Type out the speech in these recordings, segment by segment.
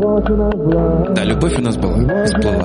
Да, любовь у нас была, всплыла.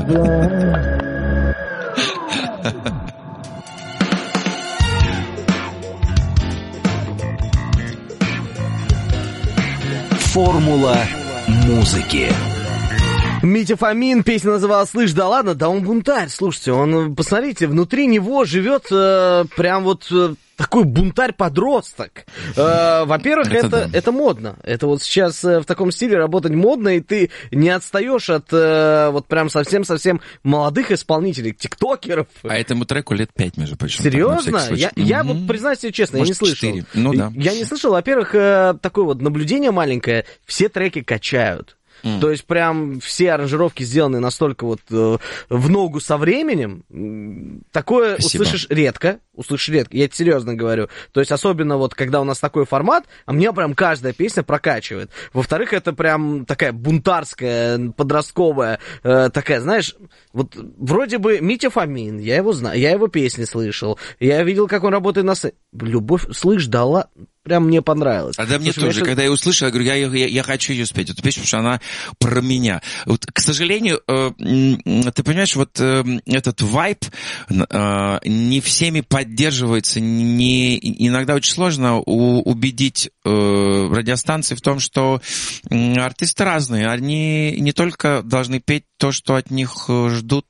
Формула музыки. Митя Фомин, песня называлась «Слышь, да ладно», да он бунтарь, слушайте, он, посмотрите, внутри него живет прям вот такой бунтарь-подросток. Во-первых, это модно. Это вот сейчас в таком стиле работать модно, и ты не отстаешь от вот прям совсем-совсем молодых исполнителей, тиктокеров. А этому треку лет 5, между прочим. Серьезно? Я вот, признаюсь себе честно, Может, я не слышал. 4. Ну, да. Я не слышал. Во-первых, такое вот наблюдение маленькое, все треки качают. То есть прям все аранжировки сделаны настолько вот в ногу со временем. Такое Спасибо. услышишь редко, я это серьезно говорю. То есть особенно вот когда у нас такой формат, а мне прям каждая песня прокачивает. Во-вторых, это прям такая бунтарская, подростковая, такая, знаешь, вот вроде бы Митя Фомин, я его знаю, я его песни слышал, я видел, как он работает на сцене. Любовь, слышь, да ладно. Прям мне понравилось. А да, мне тоже. Когда я услышал, я говорю, я хочу ее спеть, эту песню, потому что она про меня. Вот, к сожалению, ты понимаешь, вот этот вайб не всеми поддерживается. Иногда очень сложно убедить радиостанции в том, что артисты разные. Они не только должны петь то, что от них ждут,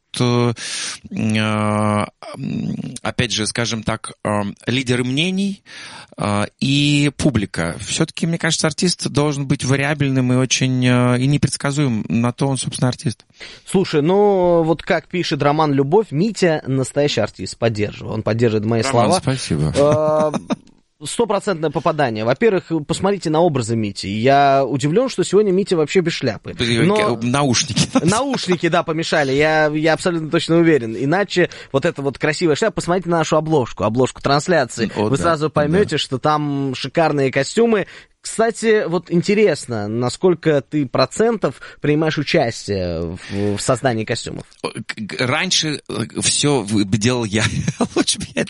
опять же, скажем так, лидеры мнений и публика. Все-таки, мне кажется, артист должен быть вариабельным и очень и непредсказуемым. На то он, собственно, артист. Слушай, ну вот как пишет Роман Любовь, Митя настоящий артист, поддерживаю. Он поддерживает мои Роман, слова. Спасибо. 100% попадание. Во-первых, посмотрите на образы Мити. Я удивлен, что сегодня Митя вообще без шляпы. Но... Наушники. Наушники, да, помешали. Я абсолютно точно уверен. Иначе вот эта вот красивая шляпа, посмотрите на нашу обложку трансляции. Вы сразу поймете, что там шикарные костюмы. Кстати, вот интересно, насколько ты процентов принимаешь участие в создании костюмов? Раньше все делал я. Лучше бы я это